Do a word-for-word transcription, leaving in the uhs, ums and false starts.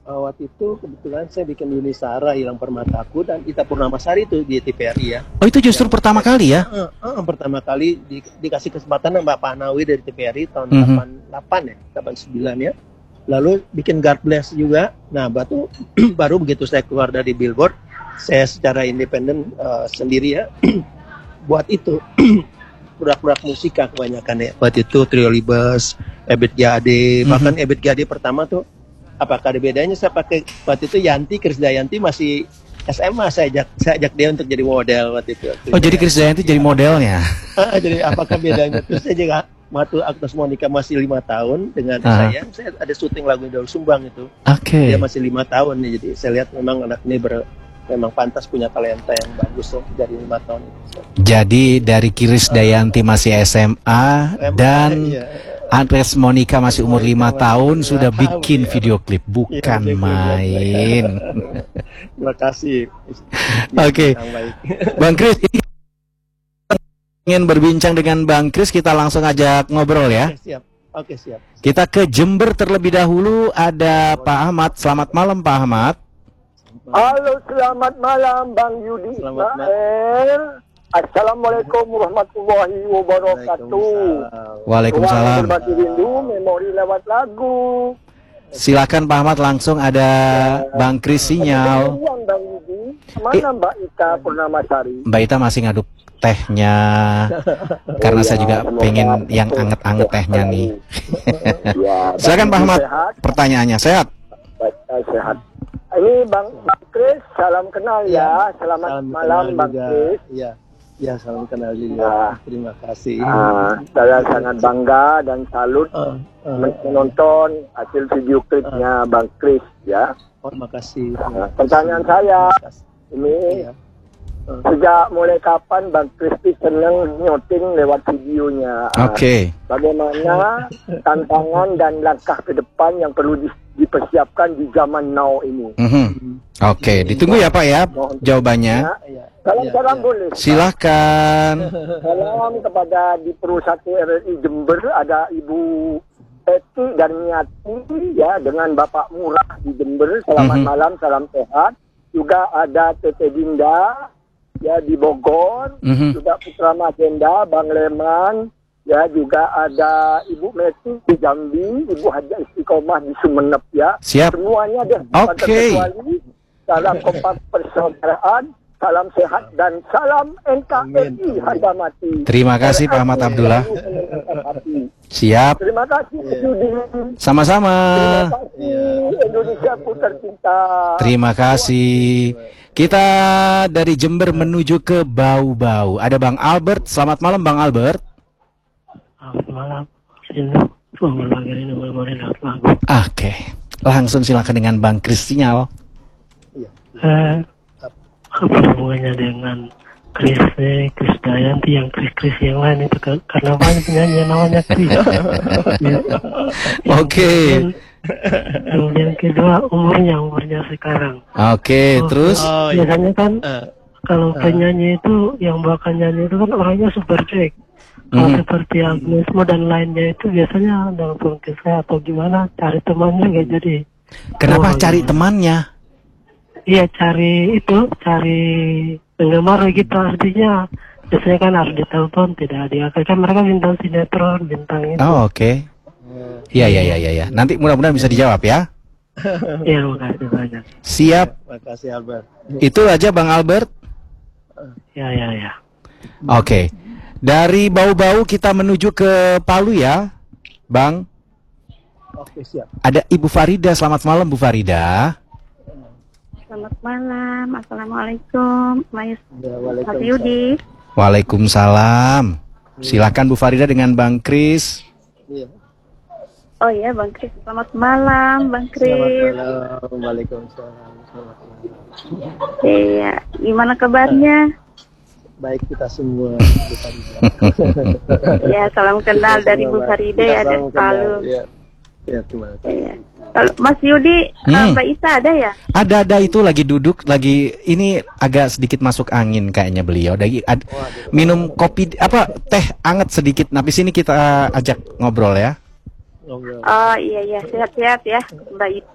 Uh, waktu itu kebetulan saya bikin Yuni Sara, Hilang Permataku, dan Ita Purnamasari itu di T V R I ya. Oh itu justru yang pertama kali ya? Uh, uh, pertama kali di, dikasih kesempatan sama Mbak Panawi dari T V R I tahun mm-hmm. delapan puluh delapan ya, delapan puluh sembilan ya. Lalu bikin God Bless juga. Nah, batu baru begitu saya keluar dari Billboard, saya secara independen uh, sendiri ya buat itu produk-produk musika kebanyakan ya. Waktu itu Trio Libes, Ebit G A D, mm-hmm. bahkan Ebit G A D pertama tuh apakah ada bedanya saya pakai waktu itu Yanti Krisdayanti masih S M A, saya ajak saya ajak dia untuk jadi model waktu itu. Waktu oh itu jadi Krisdayanti jadi modelnya? Ah, jadi apakah bedanya? Terus saya juga waktu Agnes Monica masih lima tahun dengan uh. saya, saya ada syuting lagu Daul Sumbang itu. Oke. Okay. Dia masih lima tahun nih, jadi saya lihat memang anak ini ber, memang pantas punya talenta yang bagus ya, dari lima tahun itu. Jadi dari Krisdayanti uh. masih S M A, S M A dan iya. Agnes Monica masih umur lima tahun sudah bikin ya. Video klip, bukan ya, main. Terima kasih. Oke, okay. Bang Kris, ingin berbincang dengan Bang Kris, kita langsung ajak ngobrol ya. Oke, siap. Oke, siap. Kita ke Jember terlebih dahulu, ada Pak Ahmad. Selamat malam Pak Ahmad. Halo, selamat malam Bang Yudi Ismail. Assalamualaikum warahmatullahi wabarakatuh. Waalaikumsalam. Berbagi rindu, memori lewat lagu. Silakan Pak Ahmad, langsung ada ya. Bang Kris sinyal. Bang Yudi, mana Mbak Ita Purnamasari? Mbak Ita masih ngaduk tehnya, karena oh, saya juga ya, pengen yang anget-anget tehnya nih. Ya, silakan Pak Ahmad, sehat. Pertanyaannya sehat? Baik, sehat. Ini Bang, Bang Kris, salam kenal ya. Selamat salam malam Bang Kris. Ya. Ya, salam kenal juga. Nah, terima kasih. Uh, saya sangat bangga dan salut uh, uh, menonton hasil video klipnya uh, Bang Kris ya. Oh, terima kasih. Uh, pertanyaan saya ini ya. uh, sejak mulai kapan Bang Kris senang nyuting lewat videonya? Oke. Okay. Bagaimana tantangan dan langkah ke depan yang perlu di, dipersiapkan di zaman now ini? Mm-hmm. Oke, okay. Ditunggu ya Pak ya jawabannya. Ya, ya. Salam-salam ya, ya. Boleh. Silakan. Salam kepada di Peru satu R R I Jember, ada Ibu Eti dan Nyati ya, dengan Bapak Murah di Jember. Selamat mm-hmm. malam, salam sehat. Juga ada Tete Dinda ya di Bogor, mm-hmm. juga Putra Magenda, Bang Leman, ya juga ada Ibu Meti di Jambi, Ibu Haja Istiqomah di Sumenep ya. Siap. Semuanya deh. Oke. Okay. Salam kompak persaudaraan. Salam sehat dan salam N K R I harga mati. Terima kasih Pak Ahmad Abdullah. Siap. Terima kasih Yudi. Sama-sama. Terima kasih Indonesia ku tercinta. Terima kasih. Kita dari Jember menuju ke Bau-Bau. Ada Bang Albert. Selamat malam Bang Albert. Selamat malam. Oke. Langsung silakan dengan Bang Kris sinyal. Eh, apa hubungannya dengan Kris eh, Krisdayanti yang Kris-Kris yang lain itu, karena banyak penyanyi yang namanya Kris. Ya. Oke. Okay. Kemudian kedua umurnya umurnya sekarang. Oke, okay, oh, terus oh, biasanya kan uh, kalau uh, penyanyi itu yang bakal nyanyi itu kan orangnya super cuek. Kalau mm. seperti Agnes Mo dan lainnya itu biasanya dalam kisah atau gimana cari temannya nggak jadi. Kenapa oh, cari ya. temannya? Iya, cari itu, cari penggemar gitu, artinya biasanya kan harus ditelepon, tidak diangkat, kan mereka bintang sinetron, bintang itu. Oh, oke. Okay. Iya, iya, iya, iya. Nanti mudah-mudahan bisa dijawab ya. Iya, makasih banyak. Siap. Terima kasih Albert. Itu aja Bang Albert. Ya, ya, ya. Oke. Okay. Dari Bau-Bau kita menuju ke Palu ya, Bang. Oke, siap. Ada Ibu Farida. Selamat malam Bu Farida. Selamat malam, assalamualaikum, Mas Yudi. Waalaikumsalam. Silakan Bu Farida dengan Bang Kris. Oh iya Bang Kris, selamat malam Bang Kris. Selamat malam, waalaikumsalam. Selamat malam. Iya, gimana kabarnya? Baik kita semua. Ya, salam kenal dari Bu Farida ya, dan Palu. Ya, ya terima kasih. Ya. Kalau Mas Yudi, hmm. Mbak Isa ada ya? Ada, ada itu lagi duduk, lagi ini agak sedikit masuk angin kayaknya beliau. Lagi ad, minum kopi apa teh anget sedikit. Nah, di sini kita ajak ngobrol ya. Oh iya iya, sehat-sehat ya Mbak Isa.